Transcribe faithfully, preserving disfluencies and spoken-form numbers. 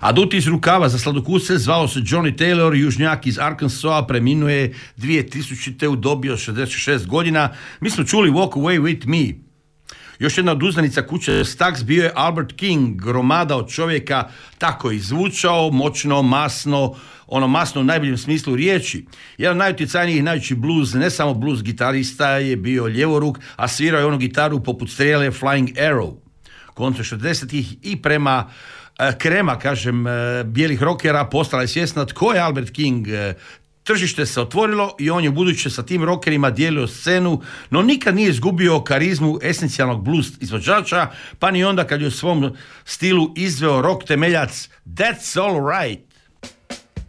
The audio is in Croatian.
A dut iz rukava za sladokusce zvao se Johnny Taylor, južnjak iz Arkansasa, preminuo je dvije tisućite u dobi od šezdeset šest godina. Mi smo čuli Walk Away With Me. Još jedna od uzdanica kuće Stax bio je Albert King, gromada od čovjeka, tako i zvučao, moćno, masno, ono masno u najboljem smislu riječi. Jedan od najutjecajnijih i najveći blues, ne samo blues gitarista, je bio ljevoruk, a svirao je onu gitaru poput strele Flying Arrow. Koncem šezdesetih i prema uh, krema, kažem, uh, bijelih rockera postala je svjesna tko je Albert King. Uh, Tržište se otvorilo i on je buduće sa tim rockerima dijelio scenu, no nikad nije izgubio karizmu esencijalnog blues izvođača, pa ni onda kad je u svom stilu izveo rock temeljac That's All Right.